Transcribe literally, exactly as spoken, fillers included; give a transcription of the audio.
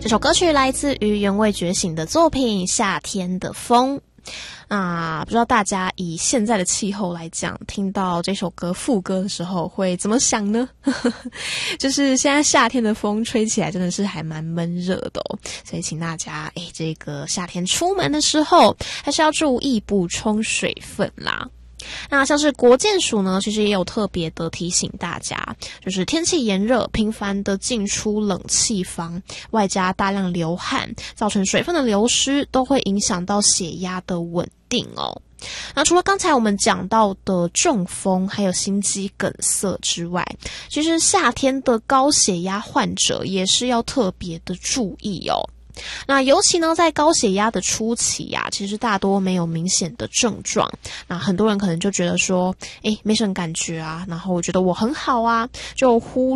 这首歌曲来自于原味觉醒的作品《夏天的风》。那不知道大家以现在的气候来讲，听到这首歌副歌的时候会怎么想呢？就是现在夏天的风吹起来真的是还蛮闷热的哦，所以请大家诶这个夏天出门的时候还是要注意补充水分啦。那像是国健署呢，其实也有特别的提醒大家，就是天气炎热，频繁的进出冷气房，外加大量流汗，造成水分的流失，都会影响到血压的稳定哦。那除了刚才我们讲到的中风还有心肌梗塞之外，其实夏天的高血压患者也是要特别的注意哦。那尤其呢，在高血压的初期呀、啊，其实大多没有明显的症状。那很多人可能就觉得说，诶，没什么感觉啊，然后我觉得我很好啊，就忽